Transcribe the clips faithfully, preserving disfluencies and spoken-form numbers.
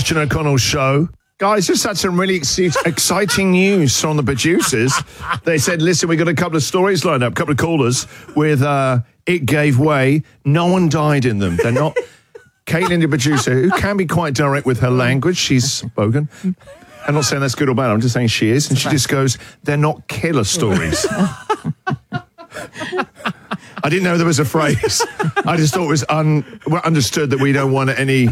Christian O'Connell Show. Guys, just had some really ex- exciting news from the producers. They said, listen, we got a couple of stories lined up, a couple of callers with uh, It Gave Way. No one died in them. They're not... Caitlin, the producer, who can be quite direct with her language, she's spoken. I'm not saying that's good or bad, I'm just saying she is. And she just goes, they're not killer stories. I didn't know there was a phrase. I just thought it was un- well, understood that we don't want any...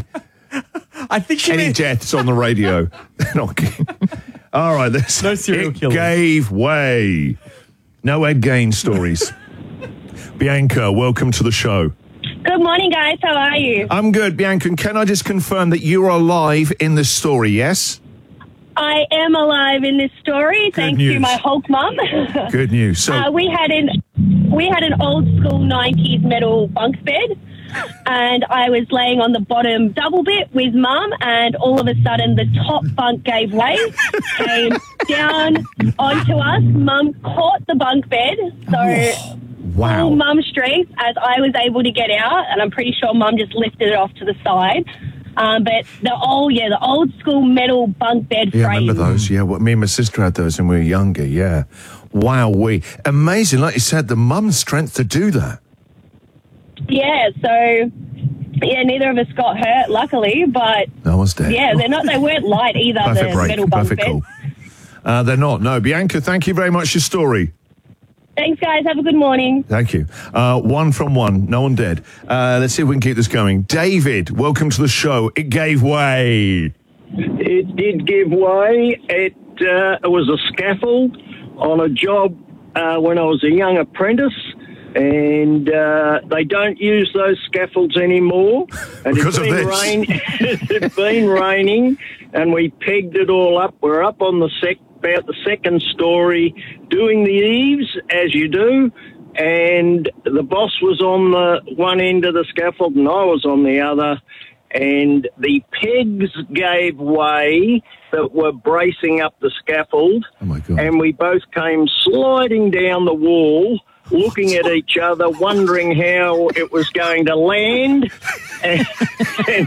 I think she Any meant- deaths on the radio. Okay. All right. This, no serial it killers. Gave way. No Ed Gain stories. Bianca, welcome to the show. Good morning, guys. How are you? I'm good, Bianca. And can I just confirm that you are alive in this story, yes? I am alive in this story, thanks news. to my Hulk mum. Good news. So, uh, we had an we had an old school nineties metal bunk bed, and I was laying on the bottom double bit with mum, and all of a sudden the top bunk gave way, came down onto us. Mum caught the bunk bed, so wow. full mum strength as I was able to get out, and I'm pretty sure mum just lifted it off to the side. Um, but the old, yeah, the old school metal bunk bed yeah, I frame. remember those. Yeah, well, me and my sister had those when we were younger. Yeah. Wow, we amazing. Like you said, the mum's strength to do that. Yeah, so yeah, neither of us got hurt, luckily, but I was dead. yeah, they're not. They weren't light either. Perfect the break. metal bunk Perfect beds. call. Uh, they're not. No, Bianca, thank you very much for your story. Thanks, guys. Have a good morning. Thank you. Uh, one from one. No one dead. Uh, let's see if we can keep this going. David, welcome to the show. It gave way. It did give way. It, uh, it was a scaffold on a job uh, when I was a young apprentice, and uh, they don't use those scaffolds anymore. And Because it's of been this. rain- it's been raining, and we pegged it all up. We're up on the sec- about the second story, doing the eaves, as you do, and the boss was on the one end of the scaffold and I was on the other, and the pegs gave way that were bracing up the scaffold. Oh, my God. And we both came sliding down the wall, looking at each other, wondering how it was going to land, and, and,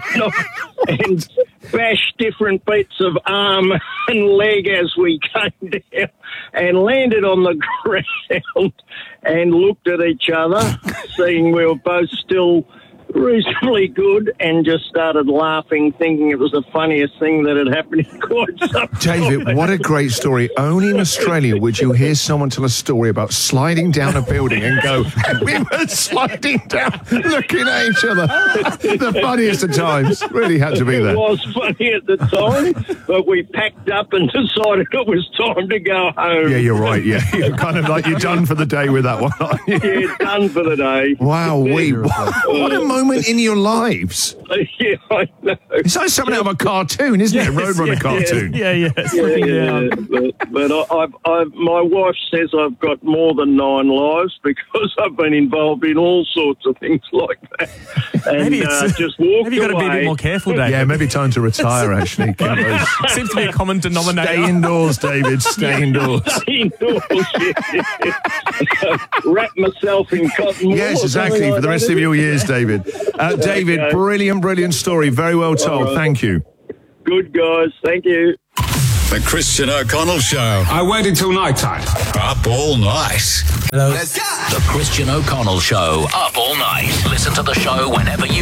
and bash different bits of arm and leg as we came down, and landed on the ground and looked at each other, seeing we were both still reasonably good, and just started laughing, thinking it was the funniest thing that had happened in quite some time. David, what a great story. Only in Australia would you hear someone tell a story about sliding down a building and go, we were sliding down, looking at each other. The funniest of times. Really had to be there. It was funny at the time, but we packed up and decided it was time to go home. Yeah, you're right. Yeah, you're kind of like you're done for the day with that one, aren't you? Yeah, done for the day. Wow, we what, what a moment in your lives. Yeah, I know. It's like something out of a cartoon, isn't it? A Roadrunner yeah, cartoon. Yeah, yeah. Yeah, Slipping yeah, down. but, but I, I've, I've, my wife says I've got more than nine lives because I've been involved in all sorts of things like that. And Maybe it's, uh, just walked maybe you've got to be a away. bit more careful, David. Yeah, maybe time to retire, actually. Cameras. Seems to be a common denominator. Stay indoors, David. Stay indoors. Indoors, yeah. Wrap myself in cotton wool. Yes, or exactly, something for the like rest that. of your years, David. Uh, David, Okay. brilliant, brilliant story. Very well told. right. Thank you. Good guys, thank you. The Christian O'Connell Show. I waited till night time. Up all night. The Christian O'Connell Show. Up all night. Listen to the show whenever you